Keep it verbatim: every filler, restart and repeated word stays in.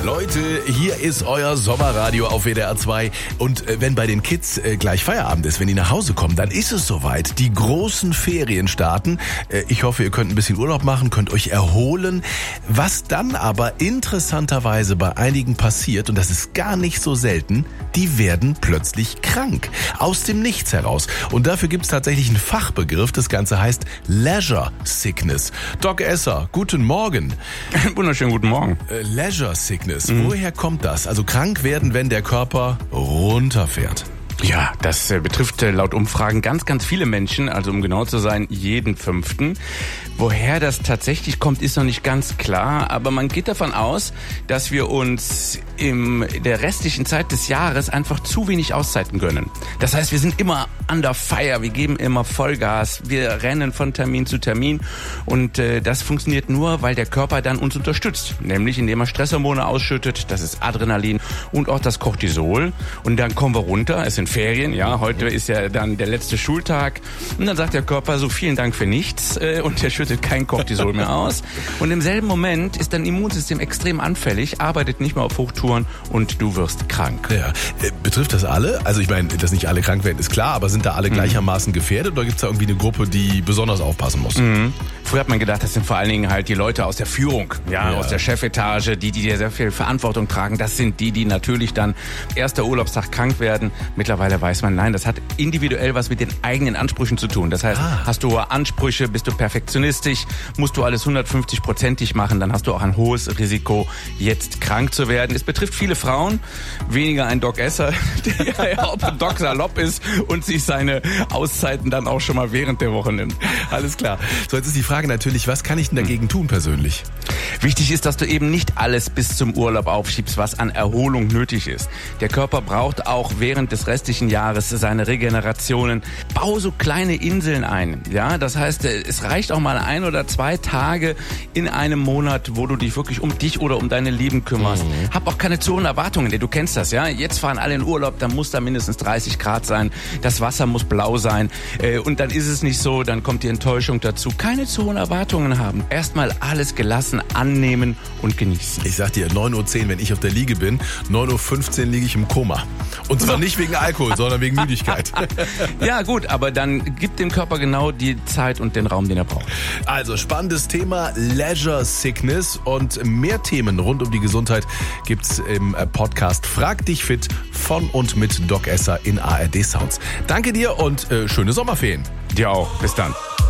Leute, hier ist euer Sommerradio auf W D R zwei. Und äh, wenn bei den Kids äh, gleich Feierabend ist, wenn die nach Hause kommen, dann ist es soweit. Die großen Ferien starten. Äh, ich hoffe, ihr könnt ein bisschen Urlaub machen, könnt euch erholen. Was dann aber interessanterweise bei einigen passiert, und das ist gar nicht so selten, die werden plötzlich krank. Aus dem Nichts heraus. Und dafür gibt es tatsächlich einen Fachbegriff. Das Ganze heißt Leisure Sickness. Doc Esser, guten Morgen. Wunderschönen guten Morgen. Äh, Leisure Sickness, mhm. Woher kommt das? Also krank werden, wenn der Körper runterfährt. Ja, das äh, betrifft äh, laut Umfragen ganz, ganz viele Menschen, also um genau zu sein, jeden Fünften. Woher das tatsächlich kommt, ist noch nicht ganz klar, aber man geht davon aus, dass wir uns in der restlichen Zeit des Jahres einfach zu wenig Auszeiten gönnen. Das heißt, wir sind immer under fire, wir geben immer Vollgas, wir rennen von Termin zu Termin und äh, das funktioniert nur, weil der Körper dann uns unterstützt, nämlich indem er Stresshormone ausschüttet, das ist Adrenalin und auch das Cortisol, und dann kommen wir runter, es sind Ferien, ja, heute ist ja dann der letzte Schultag und dann sagt der Körper so, vielen Dank für nichts, äh, und der schüttet kein Cortisol mehr aus, und im selben Moment ist dein Immunsystem extrem anfällig, arbeitet nicht mehr auf Hochtouren und du wirst krank. Ja, äh, betrifft das alle? Also ich meine, dass nicht alle krank werden, ist klar, aber sind da alle gleichermaßen gefährdet oder gibt es da irgendwie eine Gruppe, die besonders aufpassen muss? Mhm. Früher hat man gedacht, das sind vor allen Dingen halt die Leute aus der Führung, ja, ja. aus der Chefetage, die, die dir sehr viel Verantwortung tragen. Das sind die, die natürlich dann erster Urlaubstag krank werden. Mittlerweile weiß man, nein, das hat individuell was mit den eigenen Ansprüchen zu tun. Das heißt, ah. hast du hohe Ansprüche, bist du perfektionistisch, musst du alles hundertfünfzig-prozentig machen, dann hast du auch ein hohes Risiko, jetzt krank zu werden. Es betrifft viele Frauen, weniger ein Doc Esser, der ja auch ein Doc salopp ist und sich seine Auszeiten dann auch schon mal während der Woche nimmt. Alles klar. So, jetzt ist die Frage natürlich, was kann ich denn dagegen tun persönlich? Wichtig ist, dass du eben nicht alles bis zum Urlaub aufschiebst, was an Erholung nötig ist. Der Körper braucht auch während des restlichen Jahres seine Regenerationen. Bau so kleine Inseln ein. Ja, das heißt, es reicht auch mal ein oder zwei Tage in einem Monat, wo du dich wirklich um dich oder um deine Lieben kümmerst. Mhm. Hab auch keine zu hohen Erwartungen, denn du kennst das, ja. Jetzt fahren alle in Urlaub, da muss da mindestens dreißig Grad sein, das Wasser muss blau sein, äh, und dann ist es nicht so, dann kommt die Enttäuschung dazu. Keine zu hohen Erwartungen haben. Erstmal alles gelassen annehmen und genießen. Ich sag dir, neun Uhr zehn, wenn ich auf der Liege bin, neun Uhr fünfzehn liege ich im Koma. Und zwar nicht wegen Alkohol, sondern wegen Müdigkeit. Ja gut, aber dann gib dem Körper genau die Zeit und den Raum, den er braucht. Also spannendes Thema, Leisure Sickness, und mehr Themen rund um die Gesundheit gibt's im Podcast Frag dich fit von und mit Doc Esser in A R D Sounds. Danke dir und äh, schöne Sommerferien. Dir auch. Bis dann.